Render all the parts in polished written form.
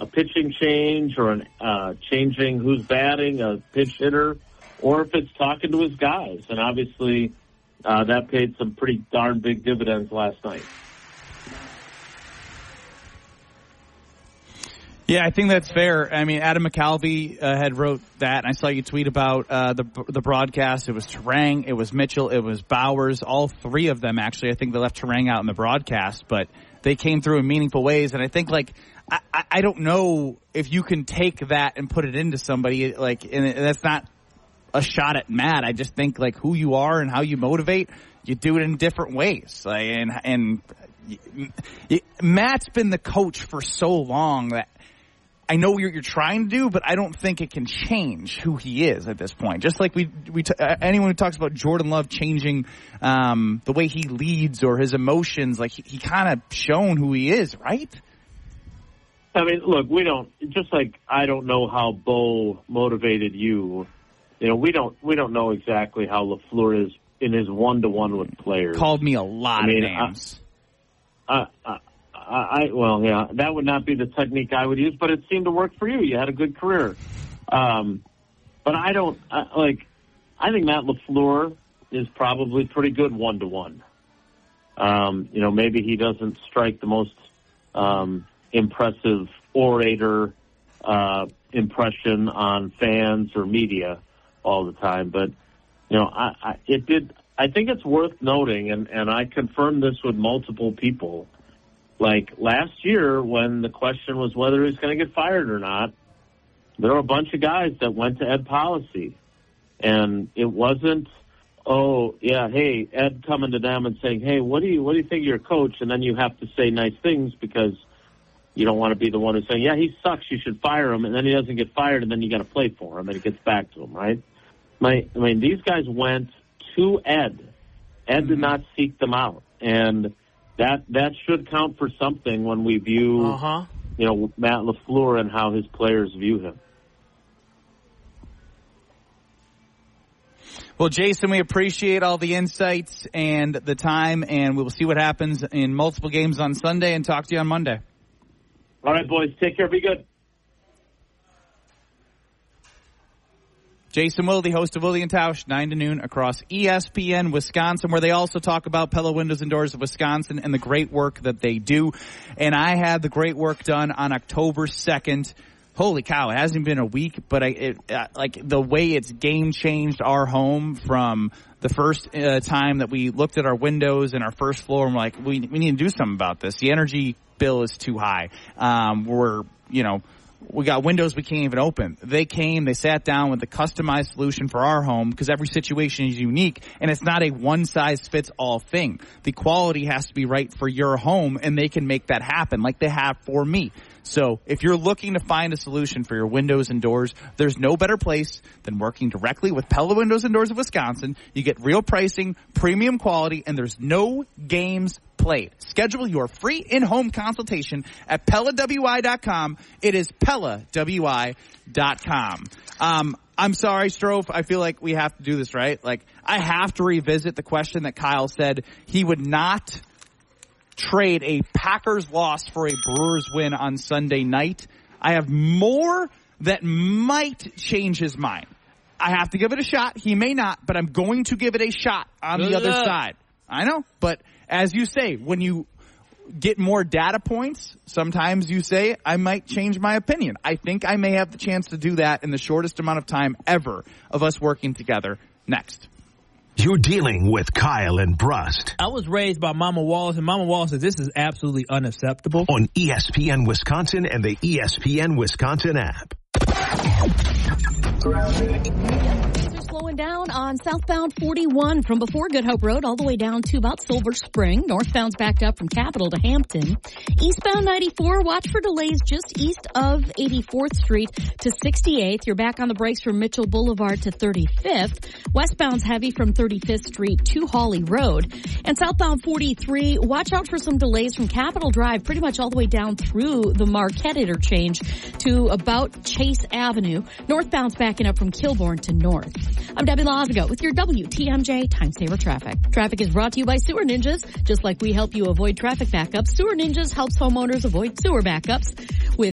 a pitching change or changing who's batting, a pitch hitter, or if it's talking to his guys. And obviously that paid some pretty darn big dividends last night. Yeah, I think that's fair. I mean, Adam McCalvey had wrote that, and I saw you tweet about the broadcast. It was Turang, it was Mitchell, it was Bowers. All three of them, actually. I think they left Turang out in the broadcast, but they came through in meaningful ways. And I think, like, I don't know if you can take that and put it into somebody, like, and that's not a shot at Matt. I just think, like, who you are and how you motivate, you do it in different ways. Like, and Matt's been the coach for so long that I know what you're trying to do, but I don't think it can change who he is at this point. Just like anyone who talks about Jordan Love changing the way he leads or his emotions, like he kind of shown who he is, right? I mean, look, just like I don't know how Bo motivated you. You know, we don't know exactly how LaFleur is in his one-to-one with players. Called me a lot of names. Well, yeah, that would not be the technique I would use, but it seemed to work for you. You had a good career. But I think Matt LaFleur is probably pretty good one-to-one. You know, maybe he doesn't strike the most impressive orator impression on fans or media all the time, but you know, I think it's worth noting, and I confirmed this with multiple people. Like last year, when the question was whether he's going to get fired or not, there were a bunch of guys that went to Ed Policy, and it wasn't, oh yeah, hey, Ed coming to them and saying, hey, what do you think of your coach? And then you have to say nice things because you don't want to be the one who's saying, yeah, he sucks, you should fire him, and then he doesn't get fired, and then you got to play for him, and it gets back to him, right? I mean, these guys went to Ed. Ed did not seek them out, and that should count for something when we view, you know, Matt LaFleur and how his players view him. Well, Jason, we appreciate all the insights and the time, and we will see what happens in multiple games on Sunday and talk to you on Monday. All right, boys. Take care. Be good. Jason Wilde, host of Wilde and Tausch, 9 to noon across ESPN Wisconsin, where they also talk about Pella Windows and Doors of Wisconsin and the great work that they do. And I had the great work done on October 2nd. Holy cow, it hasn't been a week, but like the way it's game changed our home from the first time that we looked at our windows and our first floor and we're like, we need to do something about this. The energy bill is too high. We got windows we can't even open. They came, they sat down with a customized solution for our home because every situation is unique and it's not a one-size-fits-all thing. The quality has to be right for your home, and they can make that happen like they have for me. So if you're looking to find a solution for your windows and doors, there's no better place than working directly with Pella Windows and Doors of Wisconsin. You get real pricing, premium quality, and there's no games played. Schedule your free in-home consultation at PellaWI.com. It is PellaWI.com. I'm sorry, Strofe. I feel like we have to do this, right? Like, I have to revisit the question that Kyle said he would not trade a Packers loss for a Brewers win on Sunday night. I have more that might change his mind. I have to give it a shot. He may not, but I'm going to give it a shot on the other side. I know, but as you say, when you get more data points, sometimes you say, I might change my opinion. I think I may have the chance to do that in the shortest amount of time ever of us working together next. You're dealing with Kyle and Brust. I was raised by Mama Wallace, and Mama Wallace says this is absolutely unacceptable. On ESPN Wisconsin and the ESPN Wisconsin app. Slowing down on southbound 41 from before Good Hope Road all the way down to about Silver Spring. Northbound's backed up from Capitol to Hampton. Eastbound 94, watch for delays just east of 84th Street to 68th. You're back on the brakes from Mitchell Boulevard to 35th. Westbound's heavy from 35th Street to Hawley Road. And southbound 43, watch out for some delays from Capitol Drive pretty much all the way down through the Marquette interchange to about Chase Avenue. Northbound's backing up from Kilbourne to North. I'm Debbie Lazago with your WTMJ Time Saver Traffic. Traffic is brought to you by Sewer Ninjas. Just like we help you avoid traffic backups, Sewer Ninjas helps homeowners avoid sewer backups with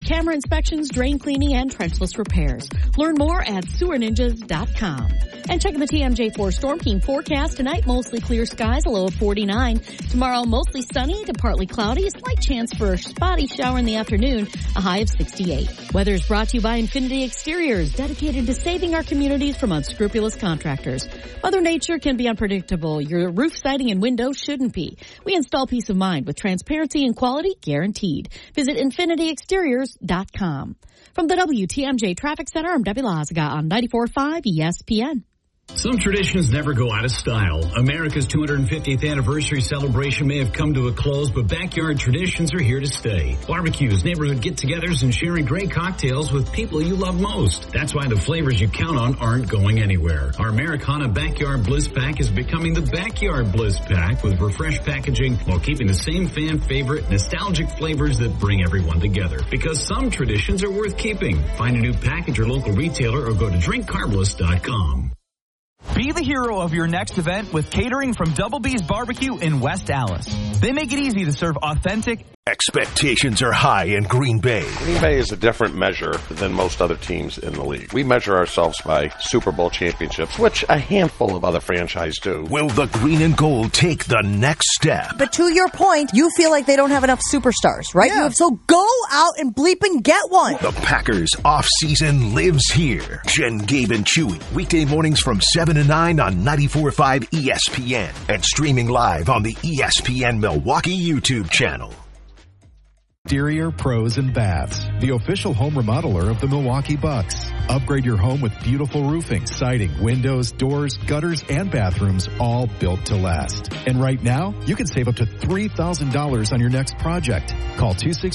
camera inspections, drain cleaning, and trenchless repairs. Learn more at sewerninjas.com. And checking the TMJ4 Storm Team forecast tonight, mostly clear skies, a low of 49. Tomorrow, mostly sunny to partly cloudy, a slight chance for a spotty shower in the afternoon, a high of 68. Weather is brought to you by Infinity Exteriors, dedicated to saving our communities from unscrupulous contractors. Mother Nature can be unpredictable. Your roof siding and windows shouldn't be. We install peace of mind with transparency and quality guaranteed. Visit infinityexteriors.com. From the WTMJ Traffic Center, I'm Debbie Lazaga on 94.5 ESPN. Some traditions never go out of style. America's 250th anniversary celebration may have come to a close, but backyard traditions are here to stay. Barbecues, neighborhood get-togethers, and sharing great cocktails with people you love most. That's why the flavors you count on aren't going anywhere. Our Americana Backyard Bliss Pack is becoming the Backyard Bliss Pack with refreshed packaging while keeping the same fan favorite nostalgic flavors that bring everyone together. Because some traditions are worth keeping. Find a new pack at your local retailer or go to drinkcarbliss.com. Be the hero of your next event with catering from Double B's Barbecue in West Allis. They make it easy to serve authentic. Expectations are high in Green Bay. Green Bay is a different measure than most other teams in the league. We measure ourselves by Super Bowl championships, which a handful of other franchises do. Will the green and gold take the next step? But to your point, you feel like they don't have enough superstars, right? Yeah. So go out and bleep and get one. The Packers off-season lives here. Jen, Gabe, and Chewy. Weekday mornings from 7 to 9 on 94.5 ESPN. And streaming live on the ESPN Milwaukee YouTube channel. Exterior Pros and Baths, the official home remodeler of the Milwaukee Bucks. Upgrade your home with beautiful roofing, siding, windows, doors, gutters, and bathrooms, all built to last. And right now, you can save up to $3,000 on your next project. Call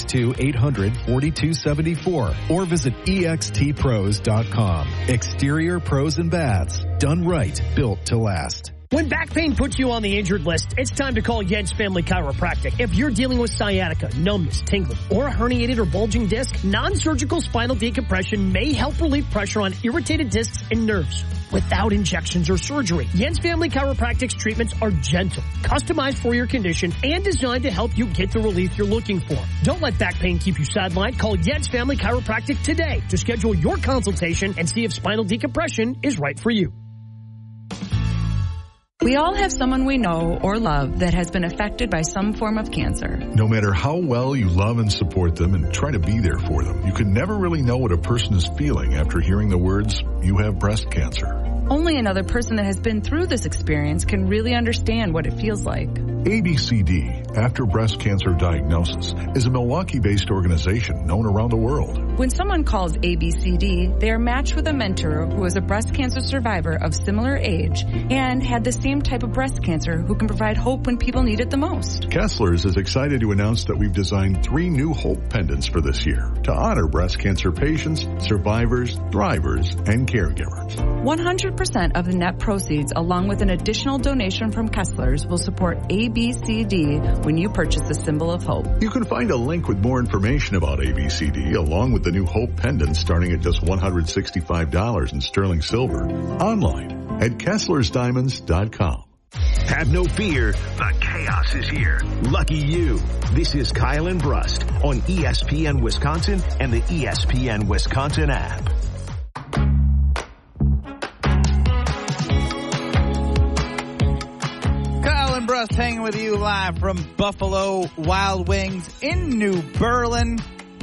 262-800-4274 or visit extpros.com. Exterior Pros and Baths, done right, built to last. When back pain puts you on the injured list, it's time to call Jens Family Chiropractic. If you're dealing with sciatica, numbness, tingling, or a herniated or bulging disc, non-surgical spinal decompression may help relieve pressure on irritated discs and nerves without injections or surgery. Jens Family Chiropractic's treatments are gentle, customized for your condition, and designed to help you get the relief you're looking for. Don't let back pain keep you sidelined. Call Jens Family Chiropractic today to schedule your consultation and see if spinal decompression is right for you. We all have someone we know or love that has been affected by some form of cancer. No matter how well you love and support them and try to be there for them, you can never really know what a person is feeling after hearing the words, "You have breast cancer." Only another person that has been through this experience can really understand what it feels like. ABCD, After Breast Cancer Diagnosis, is a Milwaukee-based organization known around the world. When someone calls ABCD, they are matched with a mentor who is a breast cancer survivor of similar age and had the same type of breast cancer who can provide hope when people need it the most. Kessler's is excited to announce that we've designed 3 new Hope pendants for this year to honor breast cancer patients, survivors, thrivers, and caregivers. 100% of the net proceeds, along with an additional donation from Kessler's, will support ABCD when you purchase the symbol of hope. You can find a link with more information about ABCD, along with the new Hope pendant starting at just $165 in sterling silver, online at KesslersDiamonds.com. Have no fear, the chaos is here. Lucky you. This is Kyle and Brust on ESPN Wisconsin and the ESPN Wisconsin app. Kyle and Brust hanging with you live from Buffalo Wild Wings in New Berlin.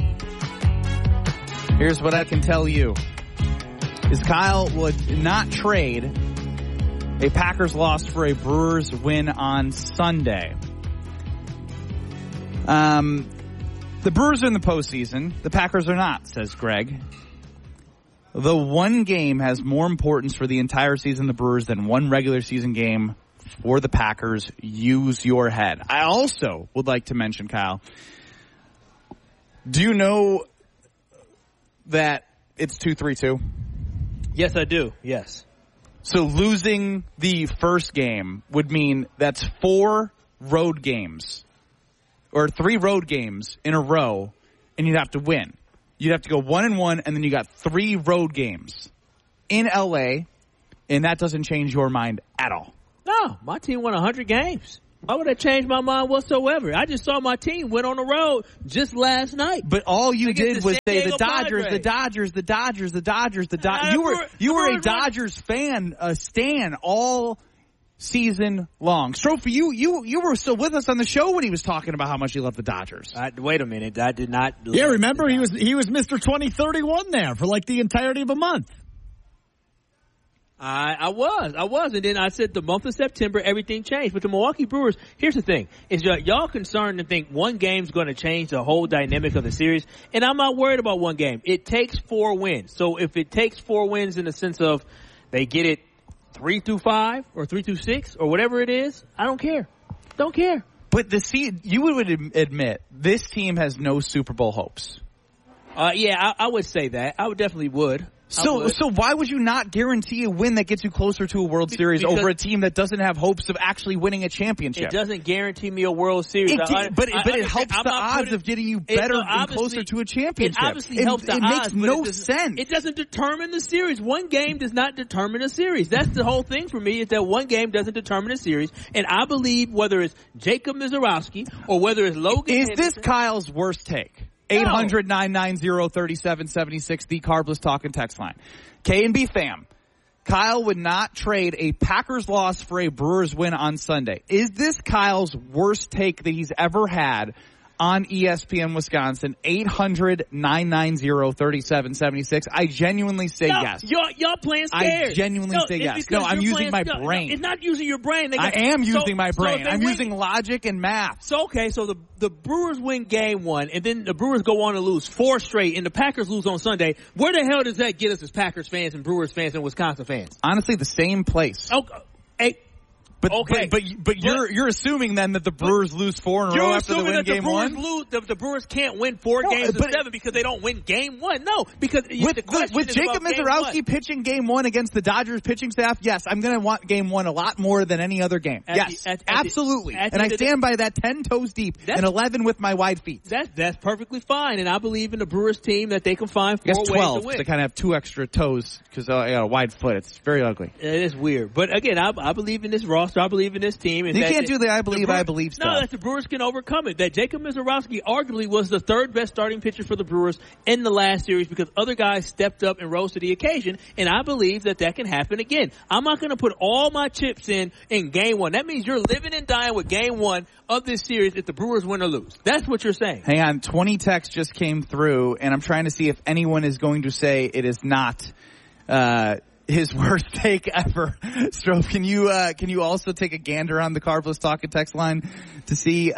Here's what I can tell you. Is Kyle would not trade a Packers loss for a Brewers win on Sunday. The Brewers are in the postseason. The Packers are not, says Greg. The one game has more importance for the entire season of the Brewers than one regular season game for the Packers. Use your head. I also would like to mention, Kyle, do you know that it's 2-3-2? Yes, I do. Yes. So losing the first game would mean that's 4 road games or 3 road games in a row, and you'd have to win. You'd have to go 1-1, and then you got 3 road games in L.A., and that doesn't change your mind at all. No, my team won 100 games. Why would I change my mind whatsoever? I just saw my team went on the road just last night. But all you did was say the Dodgers, the Dodgers, the Dodgers, the Dodgers, the Dodgers. You were a Dodgers fan, stan all season long. Strophe, you were still with us on the show when he was talking about how much he loved the Dodgers. Wait a minute, I did not. Yeah, remember he was Mr. 2031 there for like the entirety of a month. I was, and then I said the month of September everything changed. But the Milwaukee Brewers, here's the thing: is y'all concerned to think one game's going to change the whole dynamic of the series? And I'm not worried about one game. It takes 4 wins. So if it takes 4 wins in the sense of they get it 3-5 or 3-6 or whatever it is, I don't care. Don't care. But you would admit this team has no Super Bowl hopes. Yeah, I would say that. I definitely would. So why would you not guarantee a win that gets you closer to a World Series over a team that doesn't have hopes of actually winning a championship? It doesn't guarantee me a World Series. But it helps the odds of getting you better and closer to a championship. It obviously helps the odds. It makes no sense. It doesn't determine the series. One game does not determine a series. That's the whole thing for me, is that one game doesn't determine a series. And I believe whether it's Jacob Misiorowski or whether it's Logan Henderson. Is this Kyle's worst take? 800-990-3776, the Carbless Talk and Text line. K&B fam, Kyle would not trade a Packers loss for a Brewers win on Sunday. Is this Kyle's worst take that he's ever had on ESPN Wisconsin? 800-990-3776. I genuinely say yes. Y'all playing scared. I genuinely say yes. No, I'm using my brain. No, it's not using your brain. I am using my brain. I'm using logic and math. So the Brewers win game 1, and then the Brewers go on to lose 4 straight, and the Packers lose on Sunday. Where the hell does that get us as Packers fans and Brewers fans and Wisconsin fans? Honestly, the same place. Hey. But you're assuming then that the Brewers lose 4 in a row after they win game 1? The Brewers can't win 4 games of 7 because they don't win game 1. No, because with Jacob Misiorowski pitching game 1 against the Dodgers pitching staff, yes, I'm going to want game 1 a lot more than any other game. Yes, absolutely. And I stand by that 10 toes deep and 11 with my wide feet. That's perfectly fine, and I believe in the Brewers team that they can find 4 ways to win. They kind of have 2 extra toes because I got a wide foot. It's very ugly. It is weird, but again, I believe in this roster. I believe in this team. And you can't do the I believe stuff. No, that the Brewers can overcome it. That Jacob Misiorowski arguably was the 3rd best starting pitcher for the Brewers in the last series because other guys stepped up and rose to the occasion, and I believe that can happen again. I'm not going to put all my chips in game 1. That means you're living and dying with game 1 of this series if the Brewers win or lose. That's what you're saying. Hang on, 20 texts just came through, and I'm trying to see if anyone is going to say it is not his worst take ever. Stroke, can you also take a gander on the Carbless Talk and Text line to see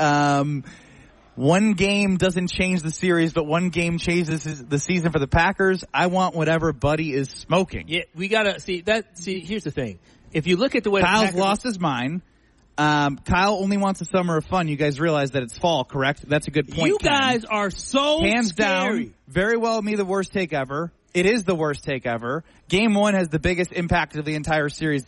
one game doesn't change the series, but one game changes the season for the Packers? I want whatever Buddy is smoking. Yeah, we gotta see that. See, here's the thing: if you look at the way Kyle's lost his mind. Kyle only wants a summer of fun. You guys realize that it's fall, correct? That's a good point. You guys are so hands scary. Down. Very well, me the worst take ever. It is the worst take ever. Game 1 has the biggest impact of the entire series.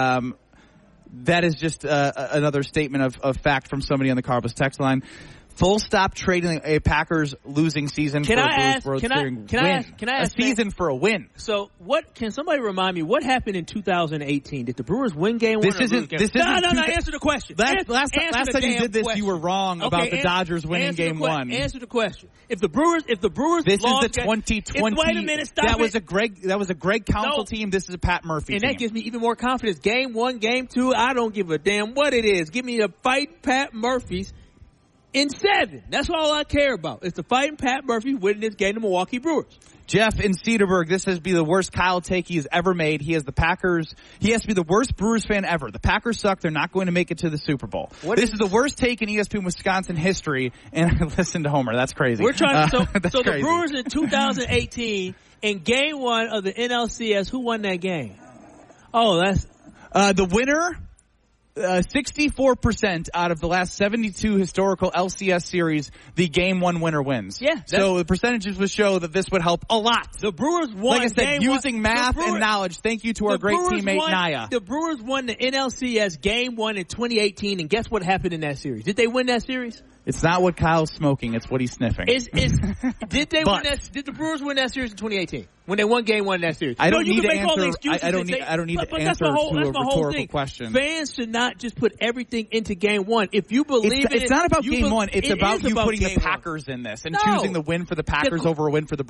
That is just another statement of fact from somebody on the Carbless text line. Full stop trading a Packers losing season for a Brewers World Series win. A season for a win. So can somebody remind me what happened in 2018? Did the Brewers win game 1 or lose game 1? No, answer the question. Last time you did this, you were wrong about the Dodgers winning game 1. Answer the question. If the Brewers This is the 2020. Wait a minute, stop that was a Greg Counsell team. This is a Pat Murphy team. And that gives me even more confidence. Game 1, game 2, I don't give a damn what it is. Give me the fight Pat Murphys in 7. That's all I care about. It's the fighting Pat Murphy winning this game to Milwaukee Brewers. Jeff in Cedarburg, this has to be the worst Kyle take he has ever made. He has the Packers. He has to be the worst Brewers fan ever. The Packers suck. They're not going to make it to the Super Bowl. This is the worst take in ESPN Wisconsin history. And listen to Homer. That's crazy. We're trying. So the Brewers in 2018 in Game 1 of the NLCS. Who won that game? Oh, that's the winner. 64% out of the last 72 historical LCS series, the Game 1 winner wins. Yeah. So the percentages would show that this would help a lot. The Brewers won. Like I said, using math and knowledge. Thank you to our great teammate Naya. The Brewers won the NLCS Game 1 in 2018, and guess what happened in that series? Did they win that series? It's not what Kyle's smoking. It's what he's sniffing. Did the Brewers win that series in 2018 when they won Game 1 in that series? I don't need to answer. I don't need to answer to a rhetorical question. Fans should not just put everything into Game 1. If you believe it's not about Game 1. It's about you putting the Packers in this and choosing the win for the Packers over a win for the